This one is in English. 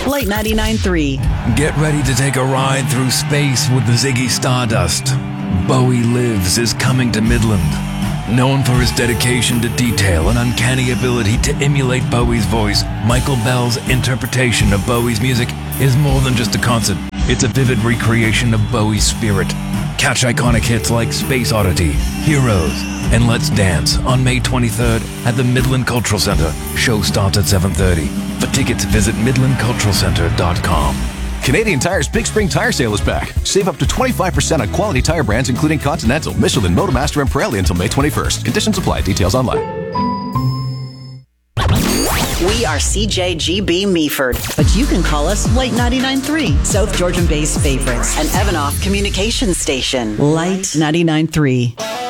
Light 99.3. Get ready to take a ride through space with the Ziggy Stardust. Bowie Lives is coming to Midland. Known for his dedication to detail and uncanny ability to emulate Bowie's voice, Michael Bell's interpretation of Bowie's music is more than just a concert. It's a vivid recreation of Bowie's spirit. Catch iconic hits like Space Oddity, Heroes, and Let's Dance on May 23rd at the Midland Cultural Center. Show starts at 7:30. For tickets, visit midlandculturalcenter.com. Canadian Tire's Big Spring Tire Sale is back. Save up to 25% on quality tire brands including Continental, Michelin, Motomaster, and Pirelli until May 21st. Conditions apply. Details online. We are CJGB Meaford, but you can call us Light 99.3, South Georgian Bay's favorites, and Evanoff Communications Station. Light 99.3.